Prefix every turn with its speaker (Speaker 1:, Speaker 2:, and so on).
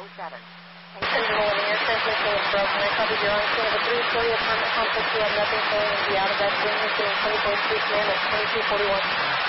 Speaker 1: Air transmission was broken. I copied your on scene of a 3-story apartment complex. You have nothing showing in the out of that room. You're seeing 24th Street, man, at 2241.